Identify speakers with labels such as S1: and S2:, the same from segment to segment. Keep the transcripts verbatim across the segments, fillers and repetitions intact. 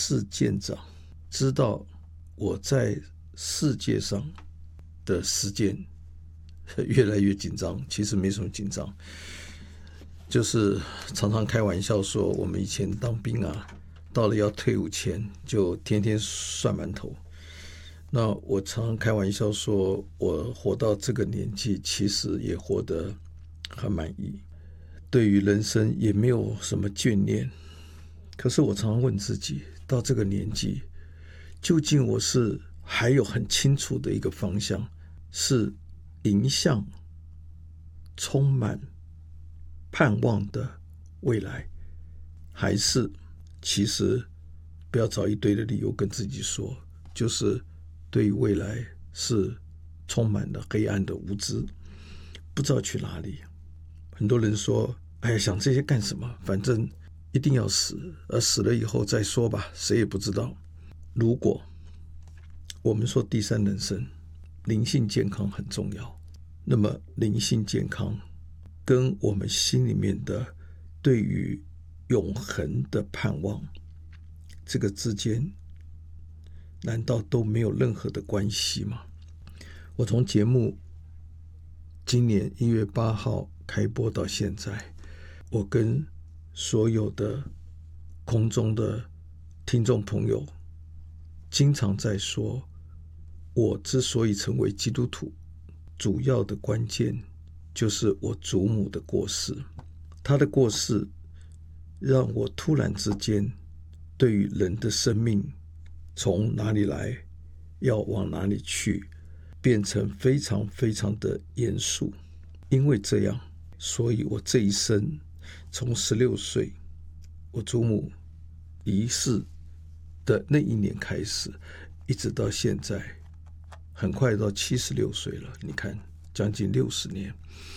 S1: 事见长，知道我在世界上的时间越来越紧张，其实没什么紧张，就是常常开玩笑说，我们以前当兵啊，到了要退伍前就天天算馒头。那我常常开玩笑说，我活到这个年纪，其实也活得很满意，对于人生也没有什么眷恋。可是我常常问自己，到这个年纪，究竟我是还有很清楚的一个方向，是迎向充满盼望的未来，还是其实不要找一堆的理由跟自己说，就是对于未来是充满了黑暗的无知，不知道去哪里。很多人说，哎呀，想这些干什么，反正一定要死，而死了以后再说吧，谁也不知道。如果我们说第三人生，灵性健康很重要，那么灵性健康跟我们心里面的对于永恒的盼望，这个之间难道都没有任何的关系吗？我从节目今年一月八号开播到现在，我跟所有的空中的听众朋友经常在说，我之所以成为基督徒，主要的关键就是我祖母的过世。她的过世让我突然之间对于人的生命从哪里来，要往哪里去，变成非常非常的严肃。因为这样，所以我这一生从十六岁我祖母离世的那一年开始，一直到现在，很快到七十六岁了，你看将近六十年。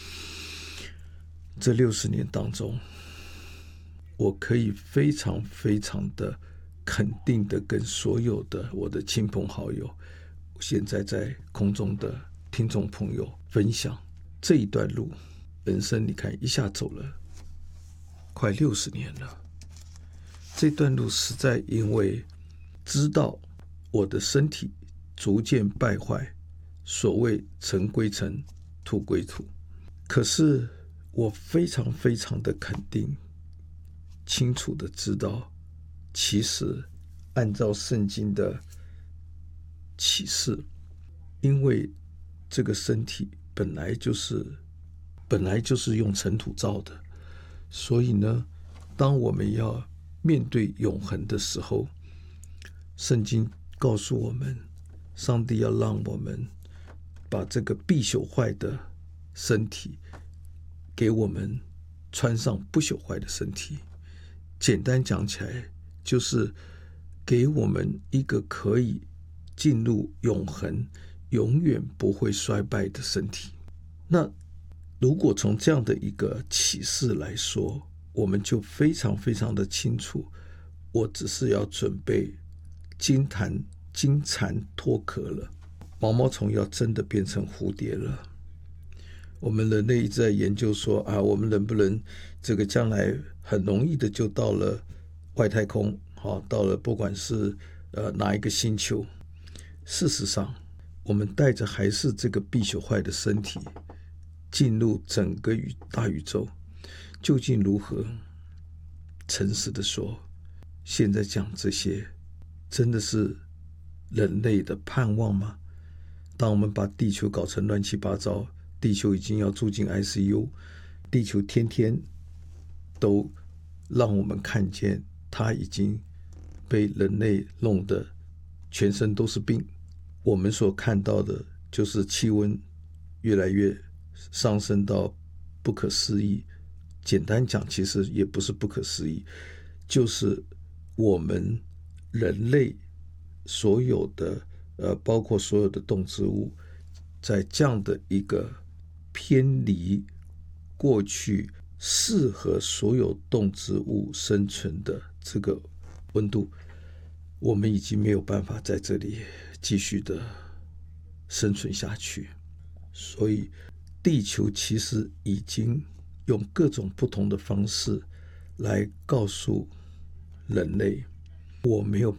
S1: 这六十年当中，我可以非常非常的肯定的跟所有的我的亲朋好友，现在在空中的听众朋友分享这一段路，人生你看一下走了快六十年了。这段路实在因为知道我的身体逐渐败坏，所谓尘归尘，土归土，可是我非常非常的肯定，清楚的知道，其实按照圣经的启示，因为这个身体本来就是本来就是用尘土造的，所以呢，当我们要面对永恒的时候，圣经告诉我们，上帝要让我们把这个必朽坏的身体给我们穿上不朽坏的身体。简单讲起来，就是给我们一个可以进入永恒、永远不会衰败的身体。那如果从这样的一个启示来说，我们就非常非常的清楚，我只是要准备金蝉金蝉脱壳了，毛毛虫要真的变成蝴蝶了。我们人类一直在研究说啊，我们能不能这个将来很容易的就到了外太空，好，到了不管是呃哪一个星球。事实上，我们带着还是这个必朽坏的身体进入整个宇大宇宙，究竟如何？诚实的说，现在讲这些真的是人类的盼望吗？当我们把地球搞成乱七八糟，地球已经要住进 I C U， 地球天天都让我们看见它已经被人类弄得全身都是病。我们所看到的就是气温越来越上升到不可思议，简单讲其实也不是不可思议，就是我们人类所有的呃，包括所有的动植物，在这样的一个偏离过去适合所有动植物生存的这个温度，我们已经没有办法在这里继续的生存下去。所以地球其实已经用各种不同的方式来告诉人类，我没有